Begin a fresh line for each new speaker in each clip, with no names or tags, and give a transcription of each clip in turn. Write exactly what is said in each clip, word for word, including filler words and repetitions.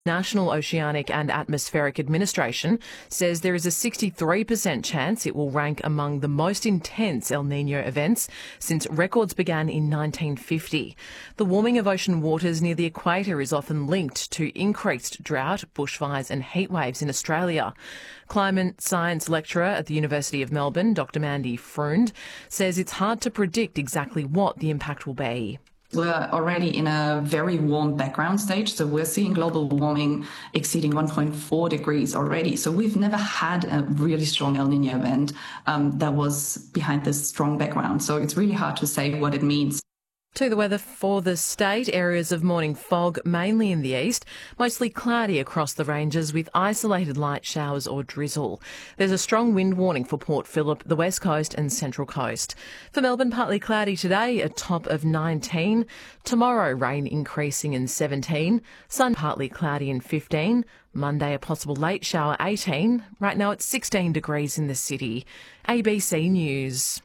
National Oceanic and Atmospheric Administration says there is a sixty-three percent chance it will rank among the most intense El Niño events since records began in nineteen fifty. The warming of ocean waters near the equator is often linked to increased drought, bushfires and heatwaves in Australia. Climate science lecturer at the University of Melbourne, Doctor Mandy Freund, says it's hard to predict exactly what the impact will be.
We're already in a very warm background stage, so we're seeing global warming exceeding one point four degrees already. So we've never had a really strong El Niño event um, that was behind this strong background. So it's really hard to say what it means.
To the weather for the state, areas of morning fog mainly in the east, mostly cloudy across the ranges with isolated light showers or drizzle. There's a strong wind warning for Port Phillip, the west coast and central coast. For Melbourne, partly cloudy today, a top of nineteen. Tomorrow, rain increasing in seventeen. Sun partly cloudy in fifteen. Monday, a possible late shower, eighteen. Right now it's sixteen degrees in the city. A B C News.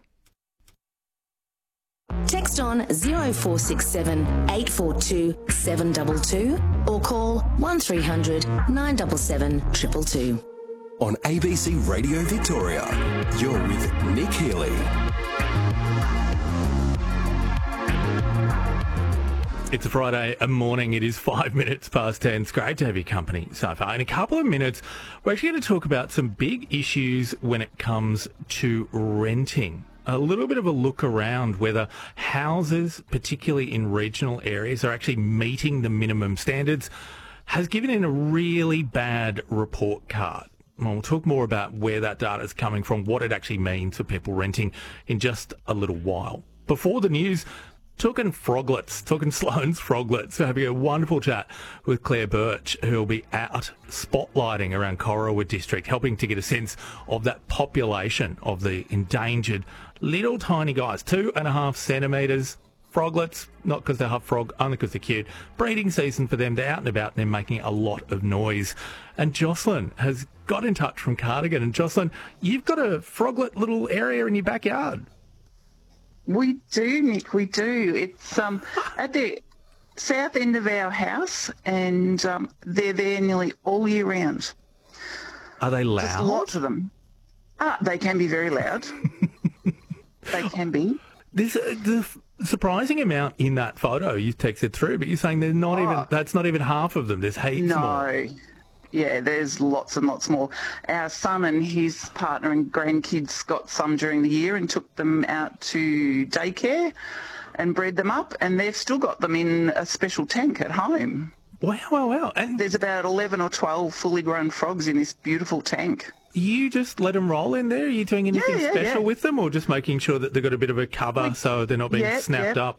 Text on zero four six seven eight four two seven two two or call one three hundred nine seven seven two two two.
On A B C Radio Victoria, you're with Nick Healy.
It's a Friday morning. It is five minutes past ten. It's great to have your company so far. In a couple of minutes, we're actually going to talk about some big issues when it comes to renting. A little bit of a look around whether houses, particularly in regional areas, are actually meeting the minimum standards, has given in a really bad report card. Well, we'll talk more about where that data is coming from, what it actually means for people renting in just a little while. Before the news, talking froglets, talking Sloan's froglets. We're having a wonderful chat with Claire Birch, who will be out spotlighting around Corowa District, helping to get a sense of that population of the endangered little tiny guys, two and a half centimetres. Froglets, not because they're half frog, only because they're cute. Breeding season for them. They're out and about and they're making a lot of noise. And Jocelyn has got in touch from Cardigan. And Jocelyn, you've got a froglet little area in your backyard.
We do, Nick, we do. It's um, at the south end of our house, and um, they're there nearly all year round.
Are they loud?
Just lots of them. Ah, they can be very loud. They can be.
There's a the surprising amount in that photo you texted through, but you're saying there's not oh, even, that's not even half of them. There's heaps
no.
more. No.
Yeah, there's lots and lots more. Our son and his partner and grandkids got some during the year and took them out to daycare and bred them up, and they've still got them in a special tank at home.
Wow, wow, wow. And
there's about eleven or twelve fully grown frogs in this beautiful tank.
You just let them roll in there? Are you doing anything
yeah, yeah,
special
yeah.
with them, or just making sure that they've got a bit of a cover we, so they're not being
yeah,
snapped
yeah.
up?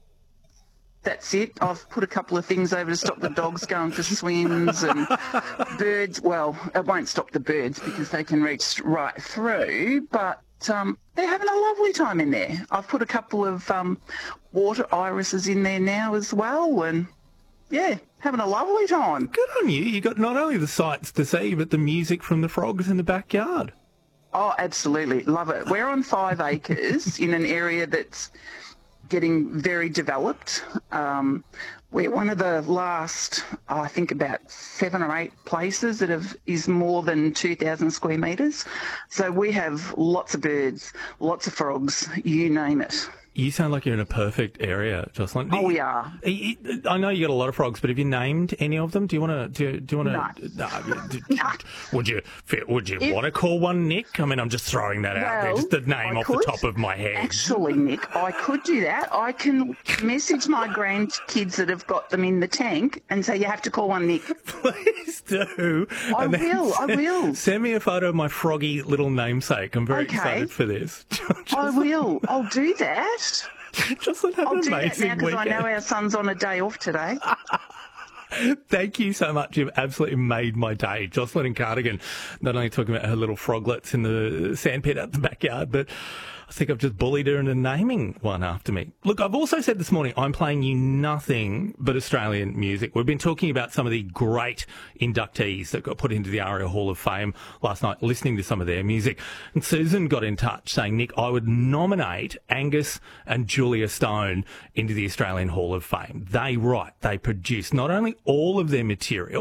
That's it. I've put a couple of things over to stop the dogs going for swims and birds. Well, it won't stop the birds because they can reach right through, but um, they're having a lovely time in there. I've put a couple of um, water irises in there now as well, and yeah, having a lovely time.
Good on you. You got not only the sights to see, but the music from the frogs in the backyard.
Oh, absolutely. Love it. We're on five acres in an area that's getting very developed. Um, we're one of the last, oh, I think about seven or eight places that have is more than two thousand square metres. So we have lots of birds, lots of frogs, you name it.
You sound like you're in a perfect area, Jocelyn.
Oh, we are.
I know you got a lot of frogs, but have you named any of them? Do you want to? Do, do you want to?
No.
No. Would you? Would you if, want to call one Nick? I mean, I'm just throwing that
well,
out there, just the name
I
off
could.
the top of my head.
Actually, Nick, I could do that. I can message my grandkids that have got them in the tank and say you have to call one Nick.
Please do.
I
and
will.
Send,
I will.
Send me a photo of my froggy little namesake. I'm very
okay.
excited for this.
I will. I'll do that.
Jocelyn, have
I'll
an
do
amazing
that now because I
weekend.
know our son's on a day off today.
Thank you so much. You've absolutely made my day. Jocelyn in Cardigan, not only talking about her little froglets in the sandpit at the backyard, but I think I've just bullied her into naming one after me. Look, I've also said this morning I'm playing you nothing but Australian music. We've been talking about some of the great inductees that got put into the ARIA Hall of Fame last night, listening to some of their music. And Susan got in touch saying, Nick, I would nominate Angus and Julia Stone into the Australian Hall of Fame. They write, they produce not only all of their material,